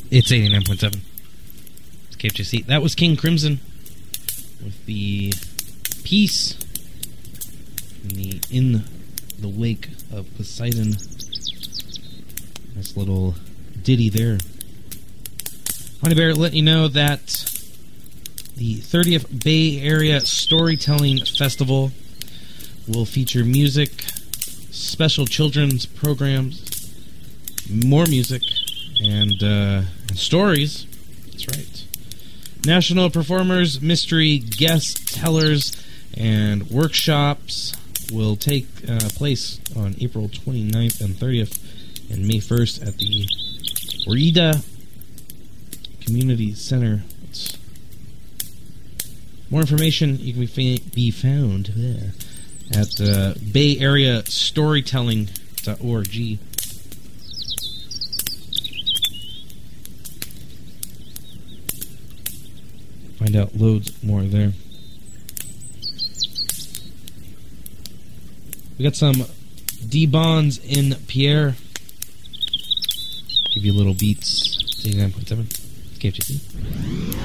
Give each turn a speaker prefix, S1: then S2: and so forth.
S1: It's 89.7. It's KFJC. That was King Crimson with the Peace in the Wake of Poseidon. Nice little ditty there. Honey Bear letting you know that the 30th Bay Area Storytelling Festival will feature music, special children's programs, more music, and stories. That's right. National performers, mystery guest tellers, and workshops will take place on April 29th and 30th and May 1st at the Rita Community Center. More information you can be found at bayareastorytelling.org. Find out loads more there. We got some D-Bonds in Pierre. Give you little beats. 89.7. KFGC.